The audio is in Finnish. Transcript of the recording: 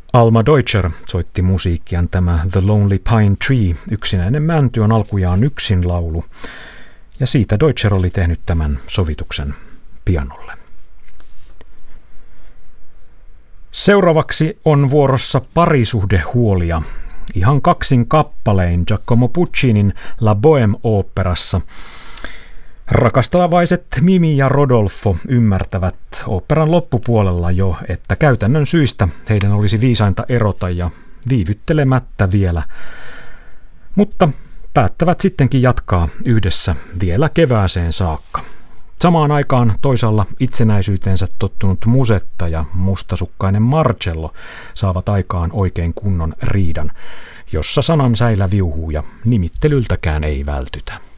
Alma Deutscher soitti musiikkiaan. Tämä The Lonely Pine Tree, yksinäinen mänty, on alkujaan yksin laulu, ja siitä Deutscher oli tehnyt tämän sovituksen pianolle. Seuraavaksi on vuorossa parisuhdehuolia. Ihan kaksin kappalein Giacomo Puccinin La Bohème-oopperassa. Rakastavaiset Mimi ja Rodolfo ymmärtävät oopperan loppupuolella jo, että käytännön syistä heidän olisi viisainta erota ja viivyttelemättä vielä. Mutta päättävät sittenkin jatkaa yhdessä vielä kevääseen saakka. Samaan aikaan toisaalla itsenäisyyteensä tottunut Musetta ja mustasukkainen Marcello saavat aikaan oikein kunnon riidan, jossa sanan säilä viuhuu ja nimittelyltäkään ei vältytä.